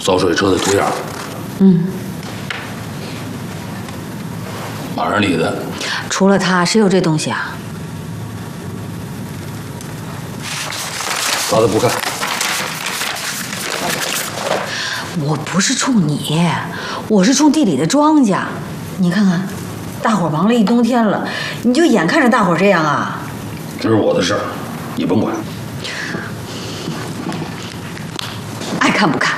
造水车的图样。马上你的。 除了他，谁有这东西啊？ 咋的不看？ 我不是冲你，我是冲地里的庄稼。你看看，大伙忙了一冬天了，你就眼看着大伙这样啊？ 这是我的事儿，你甭管。 爱看不看。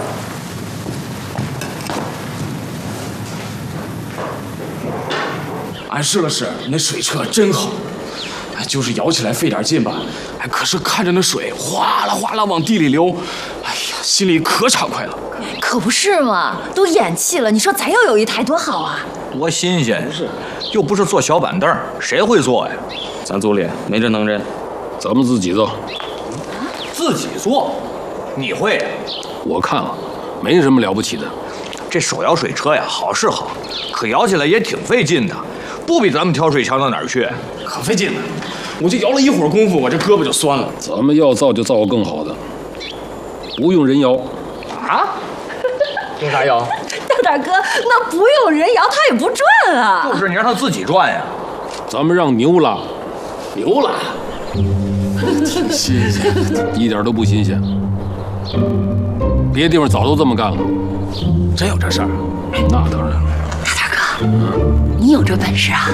俺试了试，那水车真好，哎，就是摇起来费点劲吧，哎，可是看着那水哗啦哗啦往地里流，哎呀，心里可畅快了。 可不是嘛，都咽气了，你说咱要有一台多好啊！ 多新鲜！是，又不是坐小板凳，谁会坐呀？ 咱组里没这能人， 咱们自己造。 自己做？你会呀？ 我看了，没什么了不起的。 这手摇水车呀，好是好，可摇起来也挺费劲的，不比咱们挑水强到哪儿去？ 可费劲了，我就摇了一会儿功夫，我这胳膊就酸了。 咱们要造就造个更好的，不用人摇。 啊？用啥摇？ 大大哥，那不用人摇，它也不转啊。 就是你让它自己转呀。 咱们让牛拉， 牛拉，挺新鲜， 一点都不新鲜。别的地方早都这么干了。 真有这事儿？ 那当然了。 大大哥，你有这本事啊？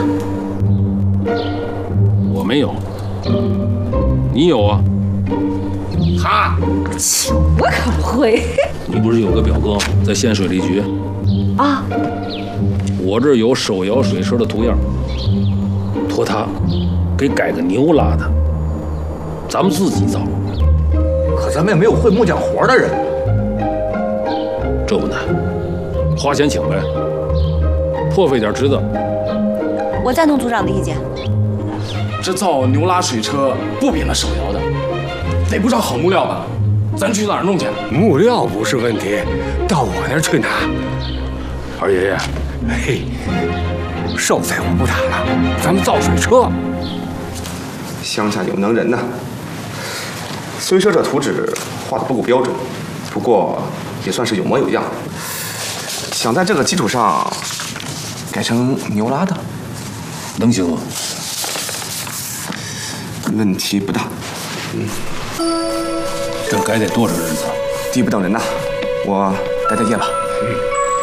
我没有，你有啊？ 哈， 我可不会。 你不是有个表哥在县水利局？ 啊， 我这儿有手摇水车的图样，托他给改个牛拉的，咱们自己造。 可咱们也没有会木匠活的人。 这不难，花钱请呗，破费点值得。 我赞同组长的意见。 这造牛拉水车不比那手摇的，得不少好木料吧？咱去哪儿弄去？ 木料不是问题，到我那儿去拿。 二爷爷， 嘿，寿材我不打了，咱们造水车。 乡下有能人呐。虽说这图纸画的不够标准，不过也算是有模有样。想在这个基础上改成牛拉的， 能行吗？ 问题不大。 这改得多少日子？ 地不等人呐，我带业吧。